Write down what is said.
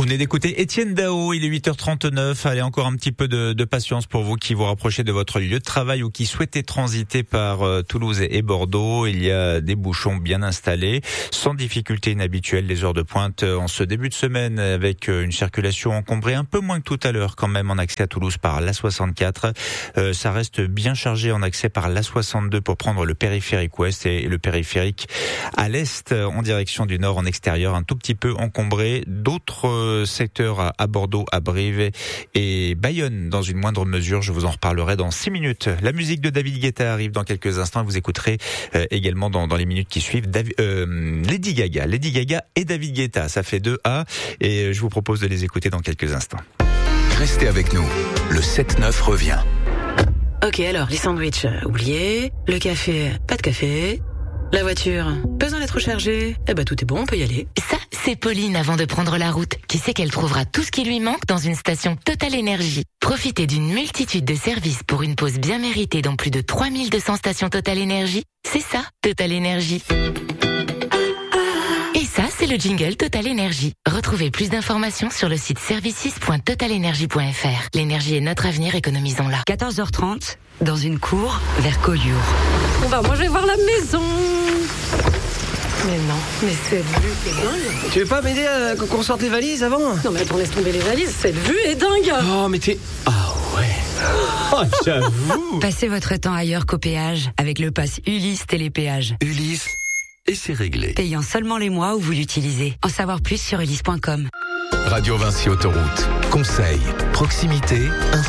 Vous venez d'écouter Étienne Dao, il est 8h39. Allez, encore un petit peu de patience pour vous qui vous rapprochez de votre lieu de travail ou qui souhaitez transiter par Toulouse et Bordeaux. Il y a des bouchons bien installés, sans difficulté inhabituelle, les heures de pointe en ce début de semaine, avec une circulation encombrée un peu moins que tout à l'heure quand même en accès à Toulouse par l'A64. Ça reste bien chargé en accès par l'A62 pour prendre le périphérique ouest et le périphérique à l'est en direction du nord en extérieur, un tout petit peu encombré. D'autres secteurs à Bordeaux, à Brive et Bayonne dans une moindre mesure. Je vous en reparlerai dans 6 minutes. La musique de David Guetta arrive dans quelques instants. Vous écouterez également dans les minutes qui suivent Lady Gaga et David Guetta. Ça fait 2A et je vous propose de les écouter dans quelques instants. Restez avec nous. Le 7-9 revient. Ok, alors, les sandwichs, oubliez. Le café, pas de café. La voiture, besoin d'être rechargée. Eh ben, tout est bon, on peut y aller. Ça, c'est Pauline avant de prendre la route, qui sait qu'elle trouvera tout ce qui lui manque dans une station Total Énergie. Profitez d'une multitude de services pour une pause bien méritée dans plus de 3200 stations Total Énergie. C'est ça, Total Énergie. Et ça, c'est le jingle Total Énergie. Retrouvez plus d'informations sur le site services.totalenergie.fr. L'énergie est notre avenir, économisons-la. 14h30, dans une cour vers Collioure. Bon bah moi je vais voir la maison. Mais non, mais cette vue est dingue. Tu veux pas m'aider à qu'on sorte les valises avant? Non mais attends, laisse tomber les valises, cette vue est dingue. Oh mais t'es... Ah ouais. Oh j'avoue. Passez votre temps ailleurs qu'au péage avec le pass Ulysse Télépéage. Ulysse, et c'est réglé. Payant seulement les mois où vous l'utilisez. En savoir plus sur ulysse.com. Radio Vinci Autoroute. Conseils, proximité,